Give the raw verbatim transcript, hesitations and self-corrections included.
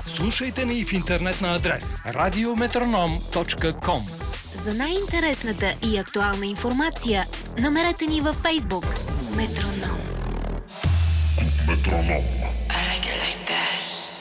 Слушайте ни в интернет на адрес радио метроном точка ком. За най-интересната и актуална информация намерете ни във Фейсбук. Метроном. Метроном.